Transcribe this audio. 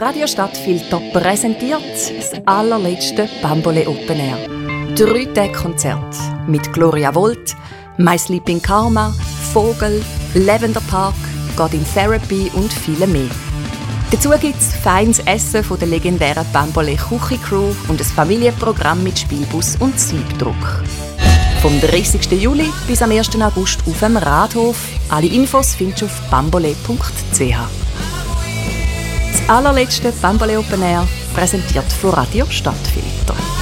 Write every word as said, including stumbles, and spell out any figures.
Radio Stadtfilter präsentiert das allerletzte Bambole Open Air. Drei Tage Konzert mit Gloria Volt, My Sleeping Karma, Vogel, Lavender Park, God in Therapy und viele mehr. Dazu gibt es feines Essen von der legendären Bambole Küche Crew und ein Familienprogramm mit Spielbus und Siebdruck. Vom dreißigsten Juli bis am ersten August auf dem Rathof. Alle Infos findest du auf bambole punkt c h. Das allerletzte Bambole Open Air, präsentiert von Radio Stadtfilter.